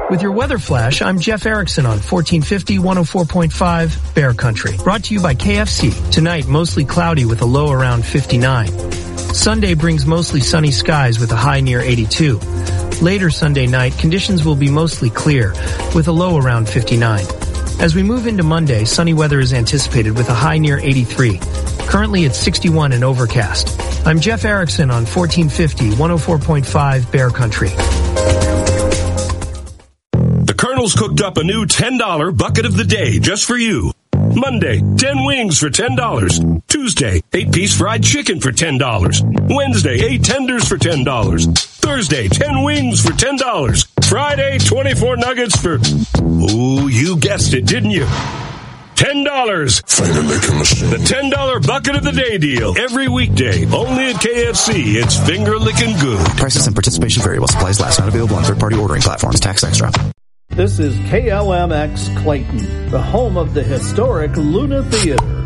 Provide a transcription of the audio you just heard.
With your weather flash, I'm Jeff Erickson on 1450 104.5 Bear Country. Brought to you by KFC. Tonight, mostly cloudy with a low around 59. Sunday brings mostly sunny skies with a high near 82. Later Sunday night, conditions will be mostly clear with a low around 59. As we move into Monday, sunny weather is anticipated with a high near 83. Currently it's 61 and overcast. I'm Jeff Erickson on 1450 104.5 Bear Country. The Colonel's cooked up a new $10 bucket of the day just for you. Monday, 10 wings for $10. Tuesday, 8-piece fried chicken for $10. Wednesday, 8 tenders for $10. Thursday, 10 wings for $10. Friday, 24 nuggets for... Ooh, you guessed it, didn't you? $10. Finger licking machine. The $10 bucket of the day deal. Every weekday. Only at KFC. It's finger licking good. Prices and participation vary while supplies last. Not available on third-party ordering platforms. Tax extra. This is KLMX Clayton, the home of the historic Luna Theater.